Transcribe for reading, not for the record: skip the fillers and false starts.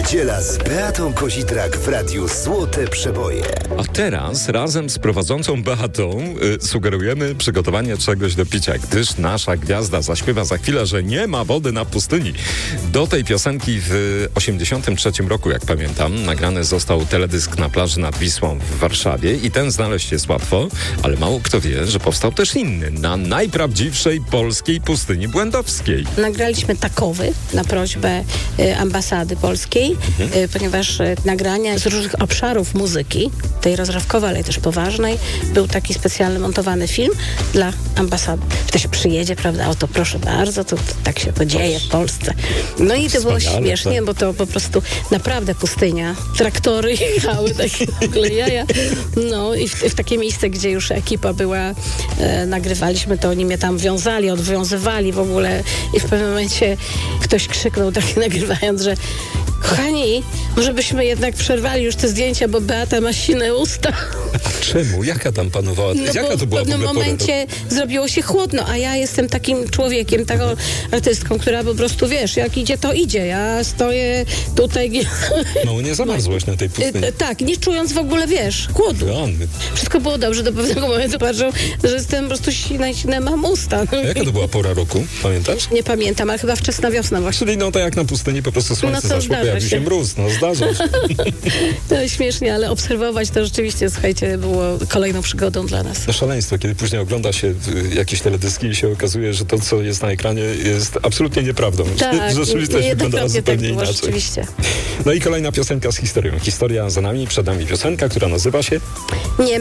Niedziela z Beatą Kozitrak w Radiu Złote Przeboje. A teraz razem z prowadzącą Beatą sugerujemy przygotowanie czegoś do picia, gdyż nasza gwiazda zaśpiewa za chwilę, że nie ma wody na pustyni. Do tej piosenki w 1983 roku, jak pamiętam, nagrany został teledysk na plaży nad Wisłą w Warszawie i ten znaleźć jest łatwo, ale mało kto wie, że powstał też inny, na najprawdziwszej polskiej pustyni błędowskiej. Nagraliśmy takowy na prośbę ambasady polskiej, ponieważ nagrania z różnych obszarów muzyki, tej rozrywkowej, ale też poważnej, był taki specjalny montowany film dla ambasady. Ktoś przyjedzie, prawda, oto proszę bardzo, to tak się to dzieje w Polsce. No i to było śmiesznie, tak? Bo to po prostu naprawdę pustynia. Traktory jechały, takie w ogóle jaja. No i w takie miejsce, gdzie już ekipa była, nagrywaliśmy to, oni mnie tam wiązali, odwiązywali w ogóle i w pewnym momencie ktoś krzyknął tak nagrywając, że kochani, może byśmy jednak przerwali już te zdjęcia, bo Beata ma sine usta. A czemu? Jaka tam panowała? No jaka to była w pewnym ogóle momencie zrobiło się chłodno, a ja jestem takim człowiekiem, taką artystką, która po prostu, wiesz, jak idzie, to idzie. Ja stoję tutaj. No nie zamarzłaś na tej pustyni. Tak, nie czując w ogóle, wiesz, chłodu. Rany. Wszystko było dobrze, do pewnego momentu patrzą, że jestem po prostu sine mam usta. A jaka to była pora roku? Pamiętasz? Nie pamiętam, ale chyba wczesna wiosna właśnie. Czyli no to jak na pustyni po prostu słońce zaszło, pojawił się mróz. No zdarza się. To śmiesznie, ale obserwować to rzeczywiście, słuchajcie, było kolejną przygodą dla nas. To szaleństwo, kiedy później ogląda się jakieś teledyski i się okazuje, że to, co jest na ekranie, jest absolutnie nieprawdą. Tak, rzeczywistość wyglądała zupełnie tak było, inaczej. Rzeczywiście. No i kolejna piosenka z historią. Historia za nami, przed nami piosenka, która nazywa się... Nie